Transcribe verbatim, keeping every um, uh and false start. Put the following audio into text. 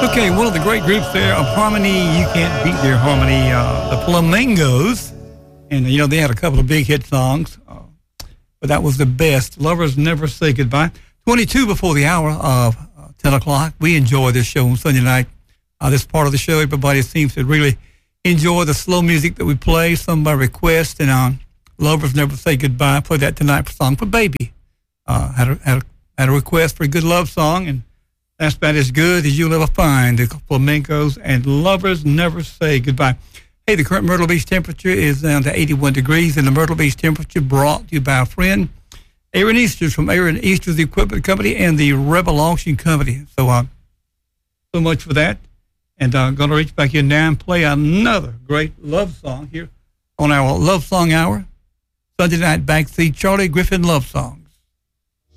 Okay, one of the great groups there of harmony. You can't beat their harmony. Uh, the Flamingos. And, you know, they had a couple of big hit songs. Uh, but that was the best. Lovers Never Say Goodbye. twenty-two before the hour of uh, ten o'clock. We enjoy this show on Sunday night. Uh, this part of the show, everybody seems to really enjoy the slow music that we play. Some by request. And um, Lovers Never Say Goodbye. I played that tonight for Song for Baby. Uh, had, a, had, a, had a request for a good love song. And that's about as good as you'll ever find. The Flamingos and Lovers Never Say Goodbye. Hey, the current Myrtle Beach temperature is down to eighty-one degrees, and the Myrtle Beach temperature brought to you by a friend, Aaron Easters from Aaron Easters Equipment Company and the Rebel Auction Company. So, uh, so much for that. And I'm uh, going to reach back in now and play another great love song here on our Love Song Hour, Sunday night backseat Charlie Griffin Love Song.